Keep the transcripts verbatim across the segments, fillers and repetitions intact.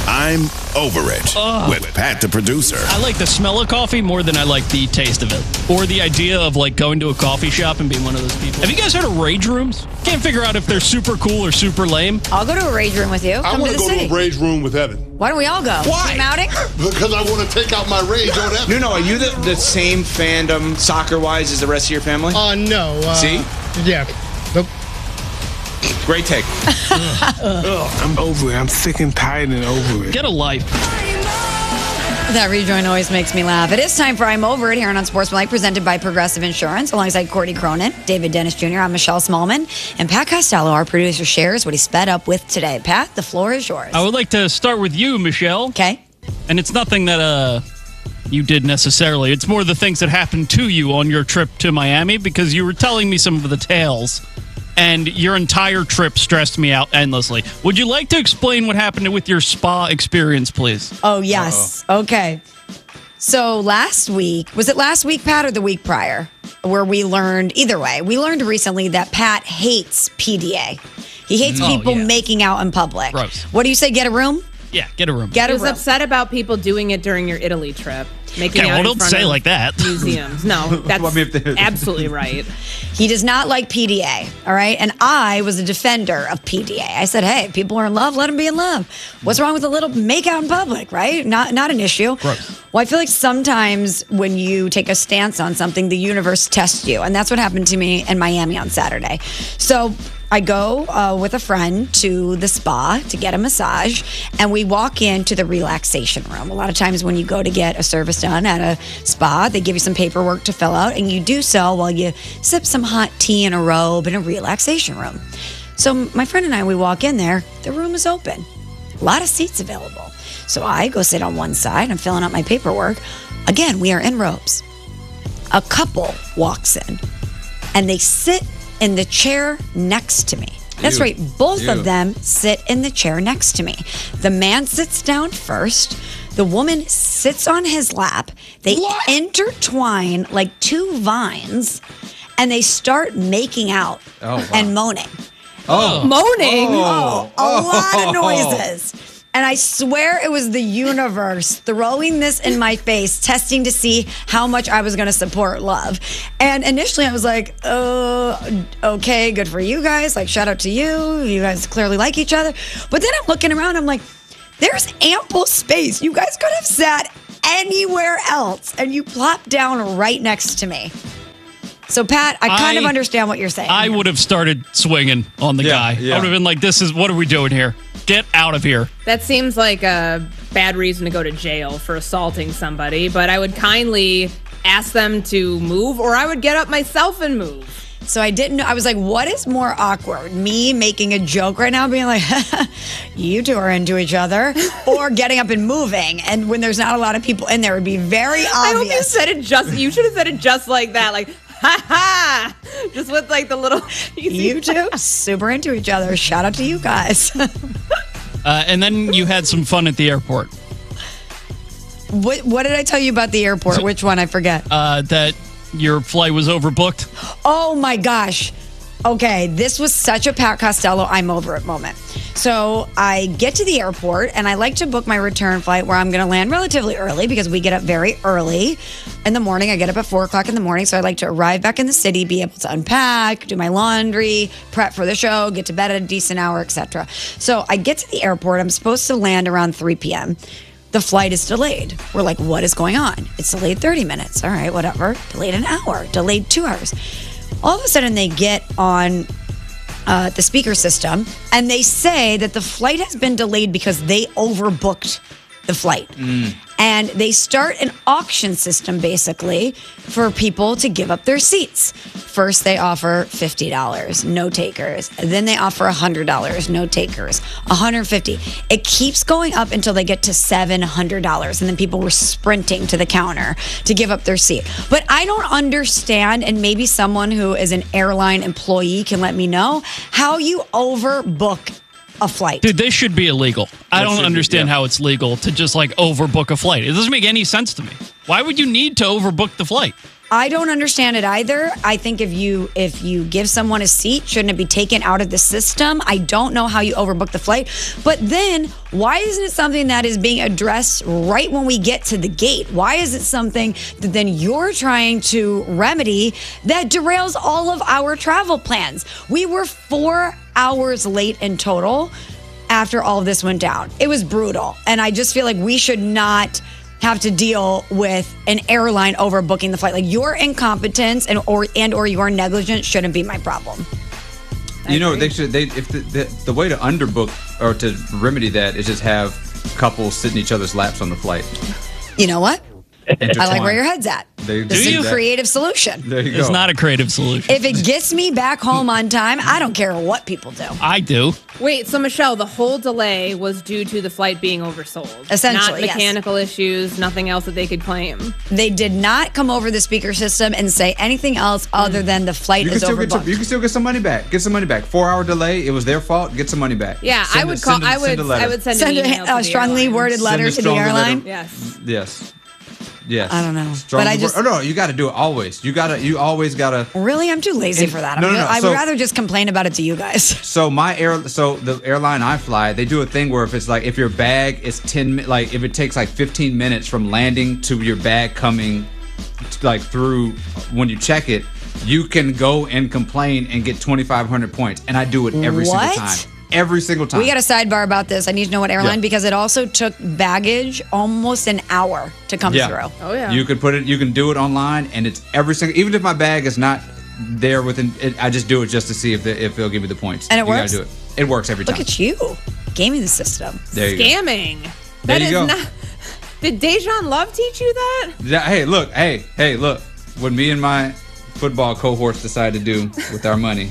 I'm Over It Ugh. with Pat the producer. I like the smell of coffee more than I like the taste of it. Or the idea of like going to a coffee shop and being one of those people. Have you guys heard of rage rooms? Can't figure out if they're super cool or super lame. I'll go to a rage room with you. I Come want to to the go city. to a rage room with Evan. Why don't we all go? Why? Team outing? Because I want to take out my rage on Evan. No, no, are you the, the same fandom soccer-wise as the rest of your family? Uh, no. Uh, See? Yeah. Nope. Great take. Ugh, I'm over it. I'm sick and tired and over it. Get a life. That rejoin always makes me laugh. It is time for I'm Over It here on Sportsmanlike, presented by Progressive Insurance, alongside Courtney Cronin, David Dennis Junior I'm Michelle Smallman, and Pat Costello, our producer, shares what he sped up with today. Pat, the floor is yours. I would like to start with you, Michelle. Okay. And it's nothing that uh you did necessarily. It's more the things that happened to you on your trip to Miami, because you were telling me some of the tales. And your entire trip stressed me out endlessly. Would you like to explain what happened with your spa experience, please? Oh, yes. Uh-oh. Okay. So last week, was it last week, Pat, or the week prior, where we learned, either way, we learned recently that Pat hates P D A. He hates Oh, people yeah. making out in public. Gross. What do you say, get a room? Yeah, get a room. Get I a was room. upset about people doing it during your Italy trip. Making Okay, out well, in don't front say of like that. Museums. No, that's Well, I mean, if they- absolutely right. He does not like P D A, all right? And I was a defender of P D A. I said, hey, people are in love, let them be in love. What's wrong with a little make out in public, right? Not not an issue. Gross. Well, I feel like sometimes when you take a stance on something, the universe tests you. And that's what happened to me in Miami on Saturday. So I go uh, with a friend to the spa to get a massage, and we walk into the relaxation room. A lot of times when you go to get a service done at a spa, they give you some paperwork to fill out, and you do so while you sip some hot tea in a robe in a relaxation room. So my friend and I, we walk in there, the room is open. A lot of seats available. So I go sit on one side, I'm filling out my paperwork. Again, we are in robes. A couple walks in, and they sit in the chair next to me. That's Ew. right. Both Ew. of them sit in the chair next to me. The man sits down first. The woman sits on his lap. They What? intertwine like two vines, and they start making out Oh, wow. and moaning. Oh. Moaning. Oh, a lot of noises. And I swear it was the universe throwing this in my face, testing to see how much I was going to support love. And initially I was like, oh, okay, good for you guys. Like, shout out to you. You guys clearly like each other. But then I'm looking around, I'm like, there's ample space. You guys could have sat anywhere else, and you plopped down right next to me. So, Pat, I kind I- of understand what you're saying. I would have started swinging on the Yeah, guy. yeah. I would have been like, this is, what are we doing here? Get out of here. That seems like a bad reason to go to jail for assaulting somebody, but I would kindly ask them to move, or I would get up myself and move. So I didn't know. I was like, what is more awkward? Me making a joke right now, being like, you two are into each other, or getting up and moving. And when there's not a lot of people in there, it would be very I hope you obvious. said it just, you should have said it just like that, like, ha ha, just with like the little, You two, super into each other. Shout out to you guys. Uh, and then you had some fun at the airport. what, what did I tell you about the airport? Which one? I forget. Uh, that your flight was overbooked. Oh my gosh. Okay, this was such a Pat Costello I'm over it moment. So I get to the airport, and I like to book my return flight where I'm going to land relatively early because we get up very early in the morning. I get up at four o'clock in the morning, so I like to arrive back in the city, be able to unpack, do my laundry, prep for the show, get to bed at a decent hour, et cetera. So I get to the airport. I'm supposed to land around three p.m. The flight is delayed. We're like, what is going on? It's delayed thirty minutes. All right, whatever. Delayed an hour. Delayed two hours. All of a sudden, they get on uh, the speaker system, and they say that the flight has been delayed because they overbooked the flight. Mm. And they start an auction system, basically, for people to give up their seats. First, they offer fifty dollars, no takers. Then they offer one hundred dollars, no takers. one hundred fifty dollars. It keeps going up until they get to seven hundred dollars. And then people were sprinting to the counter to give up their seat. But I don't understand, and maybe someone who is an airline employee can let me know, how you overbook a flight. Dude, this should be illegal. I It don't should be, understand yeah. how it's legal to just like overbook a flight. It doesn't make any sense to me. Why would you need to overbook the flight? I don't understand it either. I think if you if you give someone a seat, shouldn't it be taken out of the system? I don't know how you overbook the flight. But then why isn't it something that is being addressed right when we get to the gate? Why is it something that then you're trying to remedy that derails all of our travel plans? We were four hours late in total after all of this went down. It was brutal. And I just feel like we should not have to deal with an airline overbooking the flight. Like your incompetence and or and or your negligence shouldn't be my problem. You know, they should. They if the, the the way to underbook or to remedy that is just have couples sit in each other's laps on the flight. You know what? I like where your head's at. They, this do is a that. creative solution. There you go. It's not a creative solution. If it gets me back home on time, I don't care what people do. I do. Wait, so Michelle, the whole delay was due to the flight being oversold. Essentially, Not yes. mechanical issues, nothing else that they could claim. They did not come over the speaker system and say anything else other than the flight You can is still get overbooked. your, you can still get some money back. Get some money back. Four hour delay. It was their fault. Get some money back. Yeah, Send I a- would call. send a- I would. send a letter. I would send, Send an a, email to a the strongly airline. worded letter a to the strongly airline. Yes. Yes. Yes. I don't know. Strongly But I word- just- Oh no, you got to do it always. You gotta. You always gotta. Really, I'm too lazy And- for that. I'm no, no, real- no. I would So- rather just complain about it to you guys. So my air, so the airline I fly, they do a thing where if it's like if your bag is ten, mi- like if it takes like fifteen minutes from landing to your bag coming, like through when you check it, you can go and complain and get twenty-five hundred points. And I do it every What? single time. Every single time. We got a sidebar about this. I need to know what airline Yeah. because it also took baggage almost an hour to come yeah. through. Oh yeah. You can put it. You can do it online, and it's every single. Even if my bag is not there within, it, I just do it just to see if the, if they'll give me the points. And it you works? Gotta do it. It works every time. Look at you, gaming the system. There you go. Scamming. There That you is go. not. Did Dejan Love teach you that? Yeah, hey, look, hey, hey, look. What me and my football cohorts decide to do with our money,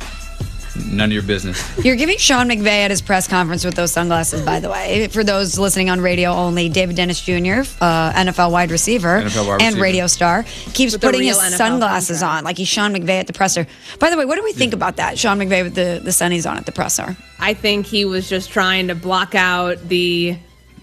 none of your business. You're giving Sean McVay at his press conference with those sunglasses, by the way. For those listening on radio only, David Dennis Junior, uh, N F L wide receiver, N F L wide and receiver. radio star, keeps With the putting his real N F L sunglasses contract. on like he's Sean McVay at the presser. By the way, what do we think about that? Sean McVay with the, the sunnies on at the presser. I think he was just trying to block out the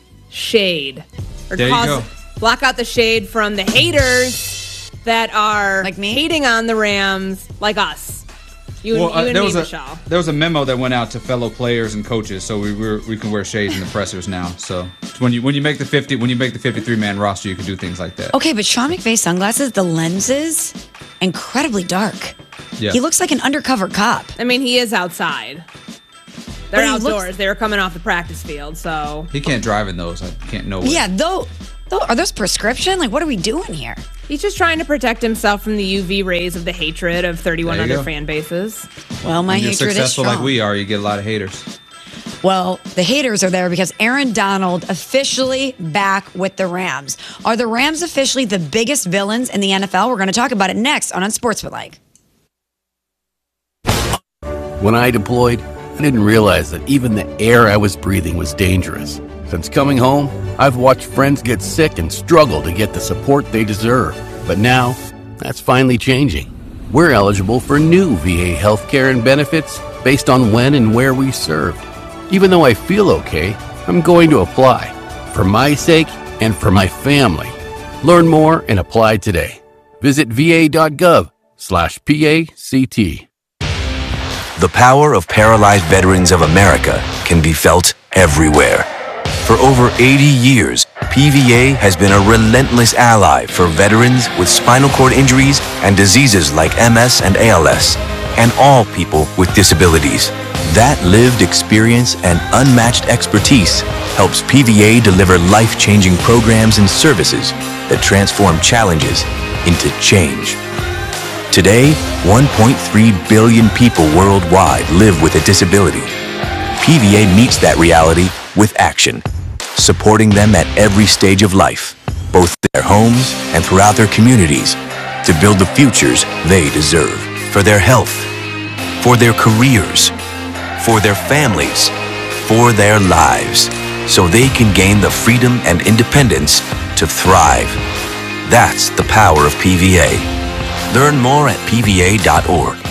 shade, or There you cause, go. block out the shade from the haters that are Like me? hating on the Rams, like us. You, Well, you uh, and there me, was a Michelle. there was a memo that went out to fellow players and coaches, so we were, we can wear shades in the pressers now. So when you when you make the fifty when you make the fifty-three man roster, you can do things like that. Okay, but Sean McVay sunglasses, the lenses, incredibly dark. Yeah. He looks like an undercover cop. I mean, he is outside. They're But he looks- outdoors. They were coming off the practice field, so He can't drive in those. I can't know. Yeah, though, though, are those prescription? Like, what are we doing here? he's just trying to protect himself from the U V rays of the hatred of thirty-one There you other go. fan bases. Well, my When you're hatred is successful strong. like we are, you get a lot of haters. Well, the haters are there because Aaron Donald officially back with the Rams. Are the Rams officially the biggest villains in the N F L? We're going to talk about it next on Unsportsmanlike. When I deployed, I didn't realize that even the air I was breathing was dangerous. Since coming home, I've watched friends get sick and struggle to get the support they deserve. But now, that's finally changing. We're eligible for new V A healthcare and benefits based on when and where we served. Even though I feel okay, I'm going to apply. For my sake and for my family. Learn more and apply today. Visit va.gov slash PACT. The power of paralyzed veterans of America can be felt everywhere. For over eighty years, P V A has been a relentless ally for veterans with spinal cord injuries and diseases like M S and A L S, and all people with disabilities. That lived experience and unmatched expertise helps P V A deliver life-changing programs and services that transform challenges into change. Today, one point three billion people worldwide live with a disability. P V A meets that reality with action, supporting them at every stage of life, both in their homes and throughout their communities, to build the futures they deserve for their health, for their careers, for their families, for their lives, so they can gain the freedom and independence to thrive. That's the power of P V A. Learn more at P V A dot org.